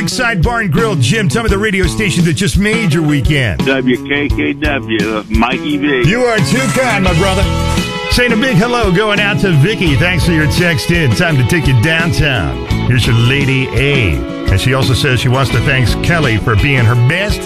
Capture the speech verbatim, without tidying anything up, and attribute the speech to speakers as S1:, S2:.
S1: Lakeside Bar and Grill. Jim, tell me the radio station that just made your weekend.
S2: W K K W, Mikey V.
S1: You are too kind, my brother. Saying a big hello going out to Vicky. Thanks for your text in. Time to take you downtown. Here's your Lady A. And she also says she wants to thank Kelly for being her best